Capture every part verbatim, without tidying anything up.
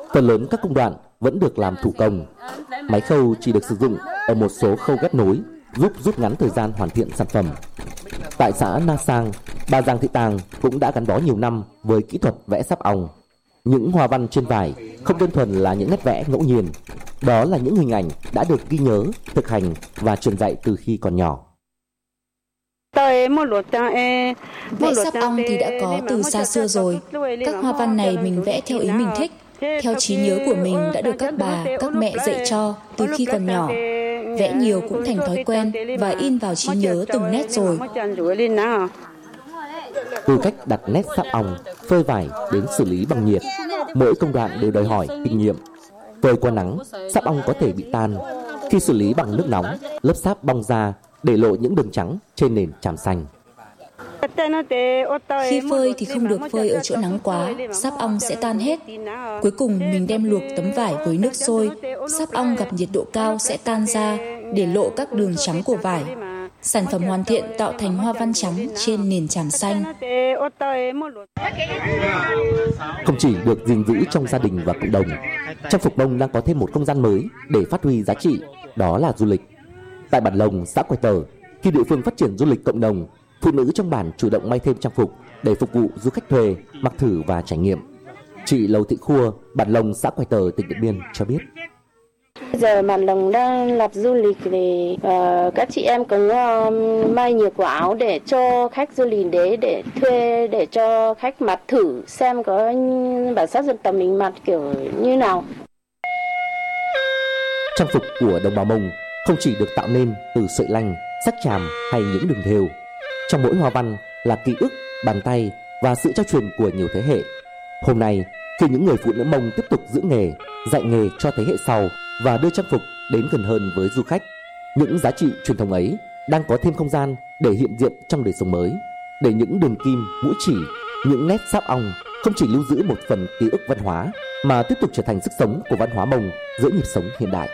Phần lớn các công đoạn vẫn được làm thủ công. Máy khâu chỉ được sử dụng ở một số khâu ghép nối, giúp rút ngắn thời gian hoàn thiện sản phẩm. Tại xã Na Sang, bà Giang Thị Tàng cũng đã gắn bó nhiều năm với kỹ thuật vẽ sáp ong. Những hoa văn trên vải không đơn thuần là những nét vẽ ngẫu nhiên, đó là những hình ảnh đã được ghi nhớ, thực hành và truyền dạy từ khi còn nhỏ. Vẽ sáp ong thì đã có từ xa xưa rồi. Các hoa văn này mình vẽ theo ý mình thích, theo trí nhớ của mình đã được các bà, các mẹ dạy cho từ khi còn nhỏ. Vẽ nhiều cũng thành thói quen và in vào trí nhớ từng nét rồi. Từ cách đặt nét sáp ong, phơi vải đến xử lý bằng nhiệt, mỗi công đoạn đều đòi hỏi kinh nghiệm. Phơi qua nắng, sáp ong có thể bị tan. Khi xử lý bằng nước nóng, lớp sáp bong ra, để lộ những đường trắng trên nền tràm xanh. Khi phơi thì không được phơi ở chỗ nắng quá, sáp ong sẽ tan hết. Cuối cùng mình đem luộc tấm vải với nước sôi, sáp ong gặp nhiệt độ cao sẽ tan ra, để lộ các đường trắng của vải. Sản phẩm hoàn thiện tạo thành hoa văn trắng trên nền tràm xanh. Không chỉ được gìn giữ trong gia đình và cộng đồng, trang phục Mông đang có thêm một không gian mới để phát huy giá trị, đó là du lịch. Tại bản Lồng, xã Quài Tở, khi địa phương phát triển du lịch cộng đồng, phụ nữ trong bản chủ động may thêm trang phục để phục vụ du khách thuê, mặc thử và trải nghiệm. Chị Lầu Thị Khua, bản Lồng, xã Quài Tở, tỉnh Điện Biên cho biết. Bây giờ bản Lồng đang lập du lịch thì uh, các chị em cũng uh, may nhiều quả áo để cho khách du lịch đến để thuê, để cho khách mặc thử xem có bản sắc dân tộc mình mặc kiểu như nào. Trang phục của đồng bào Mông không chỉ được tạo nên từ sợi lanh, sắc chàm hay những đường thêu. Trong mỗi hoa văn là ký ức, bàn tay và sự trao truyền của nhiều thế hệ. Hôm nay, khi những người phụ nữ Mông tiếp tục giữ nghề, dạy nghề cho thế hệ sau và đưa trang phục đến gần hơn với du khách, những giá trị truyền thống ấy đang có thêm không gian để hiện diện trong đời sống mới, để những đường kim, mũi chỉ, những nét sáp ong không chỉ lưu giữ một phần ký ức văn hóa mà tiếp tục trở thành sức sống của văn hóa Mông giữa nhịp sống hiện đại.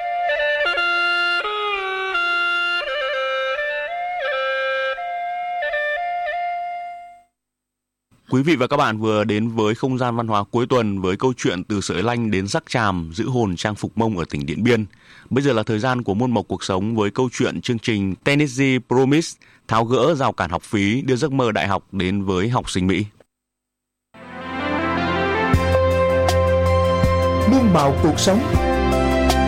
Quý vị và các bạn vừa đến với không gian văn hóa cuối tuần với câu chuyện từ sợi lanh đến rắc tràm giữ hồn trang phục Mông ở tỉnh Điện Biên. Bây giờ là thời gian của môn mộc cuộc sống với câu chuyện chương trình Tennessee Promise tháo gỡ rào cản học phí đưa giấc mơ đại học đến với học sinh Mỹ. Muôn màu cuộc sống.